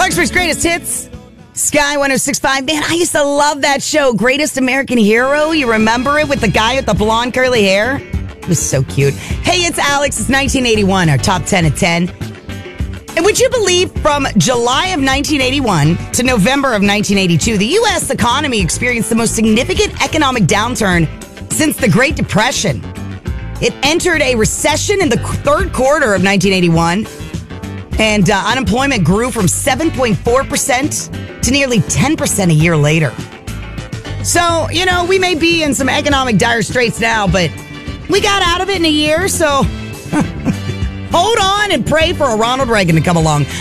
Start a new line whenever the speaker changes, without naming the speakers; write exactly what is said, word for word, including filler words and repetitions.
Clarksburg's Greatest Hits. Sky one oh six point five. Man, I used to love that show. Greatest American Hero. You remember it with the guy with the blonde curly hair? It was so cute. Hey, it's Alex. It's nineteen eighty-one, our top ten at ten. And would you believe from July of nineteen eighty-one to November of nineteen eighty-two, the U S economy experienced the most significant economic downturn since the Great Depression. It entered a recession in the third quarter of nineteen eighty-one, and uh, unemployment grew from seven point four percent to nearly ten percent a year later. So, you know, we may be in some economic dire straits now, but we got out of it in a year, so hold on and pray for a Ronald Reagan to come along.